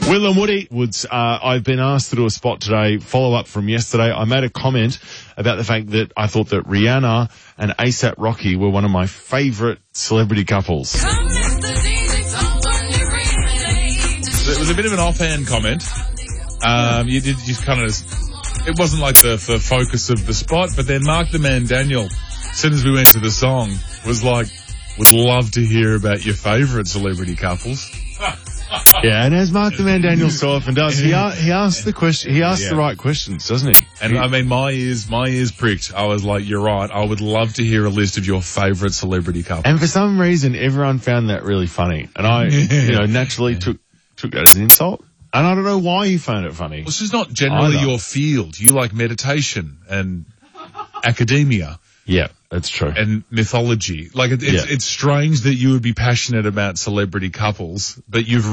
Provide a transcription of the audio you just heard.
Will and Woody Woods, I've been asked to do a spot today, follow up from yesterday. I made a comment about the fact that I thought that Rihanna and A$AP Rocky were one of my favourite celebrity couples. So it was a bit of an offhand comment. You did just kind of, it wasn't like the focus of the spot, but then Mark the Man Daniel, as soon as we went to the song, was like, would love to hear about your favourite celebrity couples. Yeah, and as Mark the Man Daniel so often does, he asks the question, he asks the right questions, doesn't he? And I mean, my ears pricked. I was like, you're right. I would love to hear a list of your favourite celebrity couples. And for some reason, everyone found that really funny. And I, naturally took that as an insult. And I don't know why you found it funny. Well, this is not generally your field. You like meditation and academia. Yeah, that's true. And mythology. Like, it's strange that you would be passionate about celebrity couples, but you've